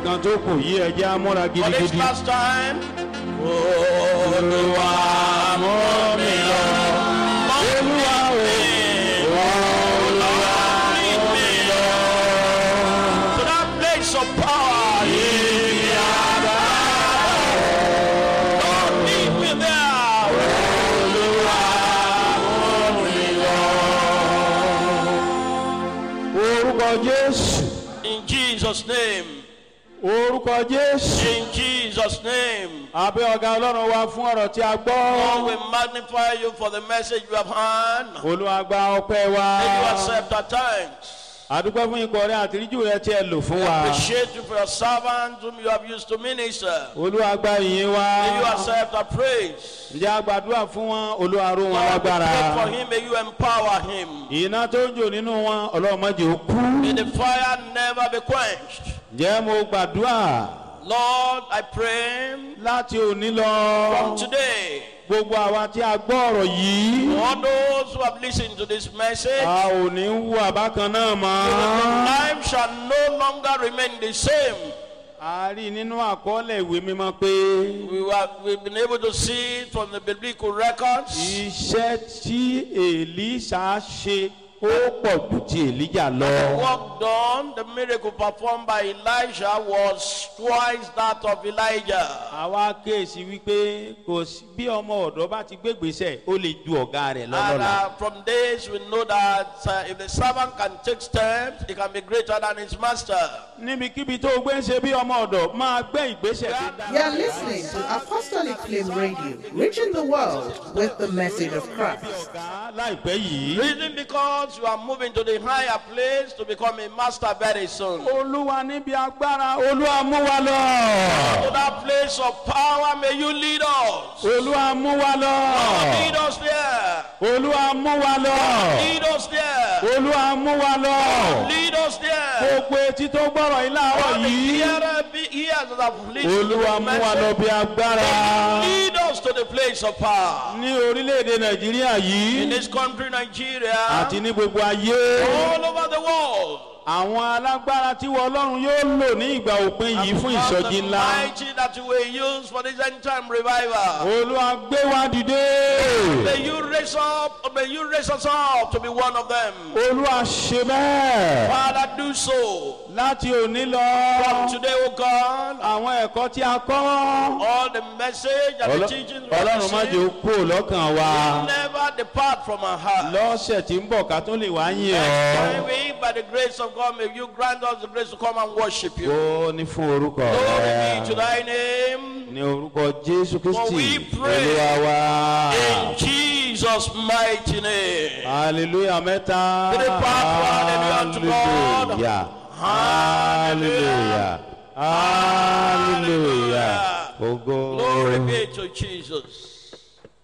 kan tó kù yí ẹjẹ́ amúra For this gidigidi. last time, Olúwa mú mi lọ. Olúwa o, Olúwa Lead me to that place of power. Lord, lead me there. orúkọ Jésù, In Jesus' name. orúkọ Jésù. In Jesus' name. Àbẹ̀ ọ̀gá Ọlọ́run wa fún ọ̀rọ̀ tí a Lord, gbọ́. we magnify you for the message you have heard. Olúwa gba ọpẹ́ wa. May you accept our thanks. Àdúpẹ́ fún ikọ̀ rẹ àtìríjù rẹ tí ẹ lò fún We wa. appreciate you for your servants whom you have used to minister. Olúwa gba ìyìn wa. May you accept our praise. Ǹjẹ́ a gbàdúrà fún wọn? Olúwa ró wọn Lord, we lágbára. pray for him. May you empower him. Iná tó ń jò nínú wọn, Ọlọ́run má jẹ́ ó kú. May the fire never be quenched. Ǹjẹ́ mo gbàdúrà Lord, I pray láti òní lọ. from today, Gbogbo àwa tí a gbọ́ ọ̀rọ̀ yìí. all those who have listened to this message, A ò ní wú àbákan náà mọ́. life shall no longer remain the same. A rí nínú àkọọ́lẹ̀ ìwé mímọ́ pé We've been able to see it from the biblical records. iṣẹ́ tí Èlíṣà ṣe ó pọ̀ jù ti Èlíjà lọ. The work done, the miracle performed by Elijah was twice that of Elijah. Àwa kéèsì wípé kò sí bí ọmọ ọ̀dọ́ bá ti gbégbèsè ó lè ju ọ̀gá rẹ̀ And lọ́lọ́la. from this we know that if the servant can take steps, he can be greater than his master. Níbikíbi tó o gbé ń ṣe bí ọmọ ọ̀dọ́ máa gbé ìgbésẹ̀ tó dára. You are listening to Apostolic Flame Radio, reaching the world with the message of Christ. Ọ̀gá láìpẹ́ yìí. Reason because you are moving to the higher place to become a master very soon. To Olúwa níbi agbára, Olúwa mú wa lọ. that place of power, may you lead us. Olúwa mú wa lọ. Lead us there. Olúwa mú wa lọ. Lead us there. Olúwa mú wa lọ. Lead us there. Gbogbo etí tó gbọ́rọ̀ yìí láàárọ̀ All the yìí. ears that have listened to Olúwa the mú wa lọ message, bí agbára. lead us to the place of power. Ní orílẹ̀-èdè Nàìjíríà In yìí this country, Nigeria, àti ní gbogbo ayé. all over the world, Àwọn alágbára tí wọ́n Ọlọ́run yóò lò ní ìgbà òpin yìí fún because ìsọjí the ńlá. mighty that you will use for this end time revival. Olúwa gbé wa dìde. May you raise us up to be one of them. Olúwa ṣe bẹ́ẹ̀. Father, do so. Láti òní lọ. From today, O God, Àwọn ẹ̀kọ́ tí a kọ́. all the message and the teachings we have Ọlọ́run má jẹ́ ó received kúrò lọ́kàn wa. never depart from our heart. Lọ́sẹ̀ tí ń bọ̀ ká tó lè wá yìn Next ọ́. time we, by the grace of God, may you grant us the grace to come and worship you. Ó ní fún orúkọ Glory be to rẹ̀. thy name. Ní orúkọ Jésù For we Kristi. pray Olúwa wa. in Jesus' mighty name. Hallelujah mẹ́ta. Three part, hallelujah to God. Hallelujah. Hallelujah. Hallelujah. Ògo. Glory be to Jesus.